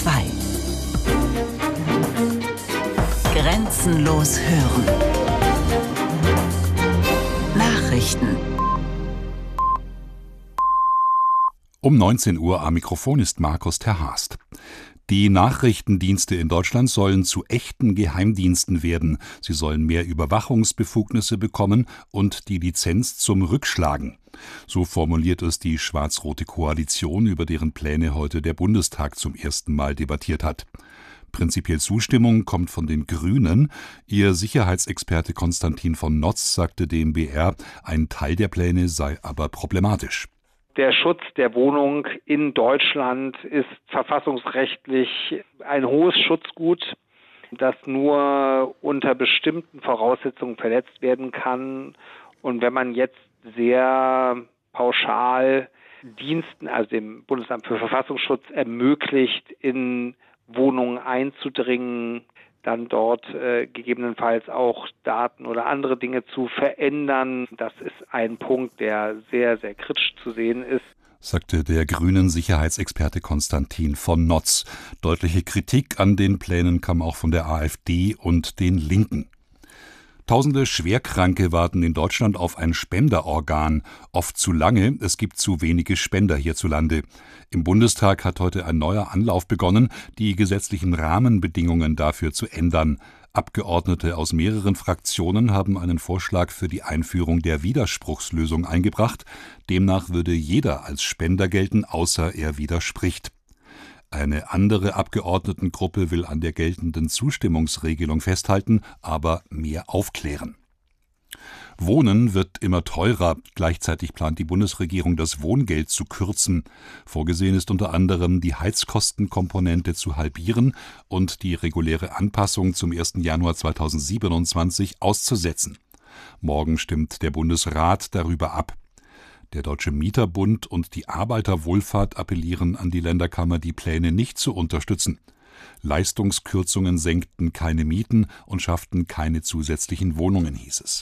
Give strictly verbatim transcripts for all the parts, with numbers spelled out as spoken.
zwei. Grenzenlos hören. Nachrichten. Um neunzehn Uhr am Mikrofon ist Markus Terhast. Die Nachrichtendienste in Deutschland sollen zu echten Geheimdiensten werden. Sie sollen mehr Überwachungsbefugnisse bekommen und die Lizenz zum Rückschlagen. So formuliert es die schwarz-rote Koalition, über deren Pläne heute der Bundestag zum ersten Mal debattiert hat. Prinzipiell Zustimmung kommt von den Grünen. Ihr Sicherheitsexperte Konstantin von Notz sagte dem B R, ein Teil der Pläne sei aber problematisch. Der Schutz der Wohnung in Deutschland ist verfassungsrechtlich ein hohes Schutzgut, das nur unter bestimmten Voraussetzungen verletzt werden kann. Und wenn man jetzt sehr pauschal Diensten, also dem Bundesamt für Verfassungsschutz, ermöglicht, in Wohnungen einzudringen, dann dort äh, gegebenenfalls auch Daten oder andere Dinge zu verändern. Das ist ein Punkt, der sehr, sehr kritisch zu sehen ist, sagte der grünen Sicherheitsexperte Konstantin von Notz. Deutliche Kritik an den Plänen kam auch von der AfD und den Linken. Tausende Schwerkranke warten in Deutschland auf ein Spenderorgan. Oft zu lange, es gibt zu wenige Spender hierzulande. Im Bundestag hat heute ein neuer Anlauf begonnen, die gesetzlichen Rahmenbedingungen dafür zu ändern. Abgeordnete aus mehreren Fraktionen haben einen Vorschlag für die Einführung der Widerspruchslösung eingebracht. Demnach würde jeder als Spender gelten, außer er widerspricht. Eine andere Abgeordnetengruppe will an der geltenden Zustimmungsregelung festhalten, aber mehr aufklären. Wohnen wird immer teurer. Gleichzeitig plant die Bundesregierung, das Wohngeld zu kürzen. Vorgesehen ist unter anderem, die Heizkostenkomponente zu halbieren und die reguläre Anpassung zum ersten Januar zweitausendsiebenundzwanzig auszusetzen. Morgen stimmt der Bundesrat darüber ab. Der Deutsche Mieterbund und die Arbeiterwohlfahrt appellieren an die Länderkammer, die Pläne nicht zu unterstützen. Leistungskürzungen senkten keine Mieten und schafften keine zusätzlichen Wohnungen, hieß es.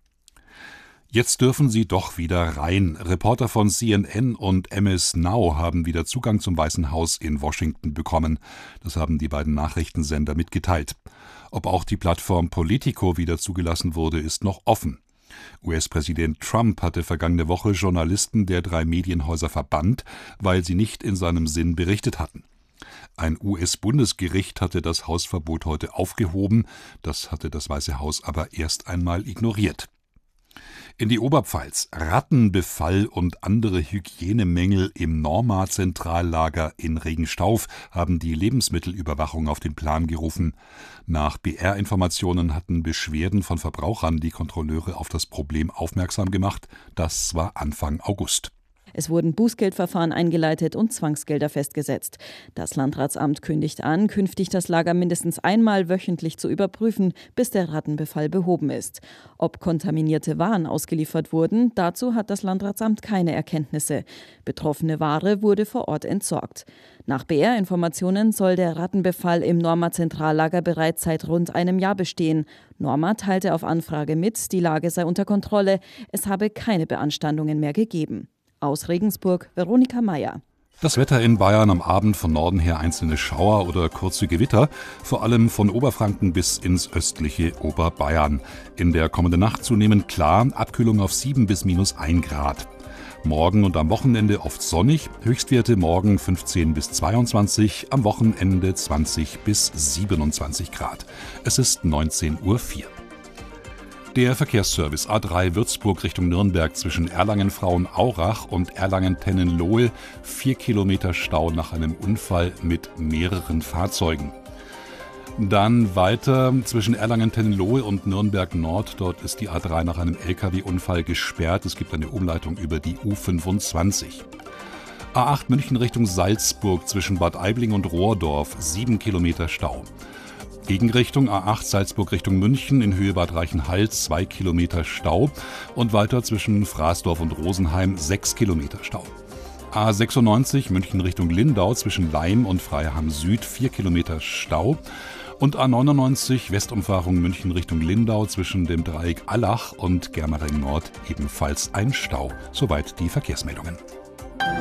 Jetzt dürfen sie doch wieder rein. Reporter von C N N und M S Now haben wieder Zugang zum Weißen Haus in Washington bekommen. Das haben die beiden Nachrichtensender mitgeteilt. Ob auch die Plattform Politico wieder zugelassen wurde, ist noch offen. U S-Präsident Trump hatte vergangene Woche Journalisten der drei Medienhäuser verbannt, weil sie nicht in seinem Sinn berichtet hatten. Ein U S-Bundesgericht hatte das Hausverbot heute aufgehoben, das hatte das Weiße Haus aber erst einmal ignoriert. In die Oberpfalz: Rattenbefall und andere Hygienemängel im Norma-Zentrallager in Regenstauf haben die Lebensmittelüberwachung auf den Plan gerufen. Nach B R-Informationen hatten Beschwerden von Verbrauchern die Kontrolleure auf das Problem aufmerksam gemacht. Das war Anfang August. Es wurden Bußgeldverfahren eingeleitet und Zwangsgelder festgesetzt. Das Landratsamt kündigt an, künftig das Lager mindestens einmal wöchentlich zu überprüfen, bis der Rattenbefall behoben ist. Ob kontaminierte Waren ausgeliefert wurden, dazu hat das Landratsamt keine Erkenntnisse. Betroffene Ware wurde vor Ort entsorgt. Nach B R-Informationen soll der Rattenbefall im Norma-Zentrallager bereits seit rund einem Jahr bestehen. Norma teilte auf Anfrage mit, die Lage sei unter Kontrolle, es habe keine Beanstandungen mehr gegeben. Aus Regensburg, Veronika Meyer. Das Wetter in Bayern: am Abend von Norden her einzelne Schauer oder kurze Gewitter, vor allem von Oberfranken bis ins östliche Oberbayern. In der kommenden Nacht zunehmend klar, Abkühlung auf sieben bis minus ein Grad. Morgen und am Wochenende oft sonnig, Höchstwerte morgen fünfzehn bis zweiundzwanzig, am Wochenende zwanzig bis siebenundzwanzig Grad. Es ist neunzehn Uhr vier. Der Verkehrsservice A drei Würzburg Richtung Nürnberg zwischen Erlangen-Frauenaurach und Erlangen-Tennenlohe. Vier Kilometer Stau nach einem Unfall mit mehreren Fahrzeugen. Dann weiter zwischen Erlangen-Tennenlohe und Nürnberg-Nord. Dort ist die A drei nach einem L K W-Unfall gesperrt. Es gibt eine Umleitung über die U fünfundzwanzig. A acht München Richtung Salzburg zwischen Bad Aibling und Rohrdorf. Sieben Kilometer Stau. Gegenrichtung A acht Salzburg Richtung München in Höhe Bad Reichenhall zwei Kilometer Stau und weiter zwischen Fraßdorf und Rosenheim sechs Kilometer Stau. A sechsundneunzig München Richtung Lindau zwischen Laim und Freiham Süd vier Kilometer Stau und A neunundneunzig Westumfahrung München Richtung Lindau zwischen dem Dreieck Allach und Germering Nord ebenfalls ein Stau. Soweit die Verkehrsmeldungen.